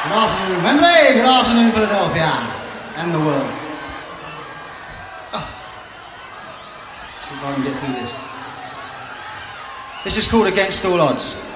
Good afternoon, Wembley. Good afternoon, Philadelphia, and the world. See if I can get through this. This is called Against All Odds.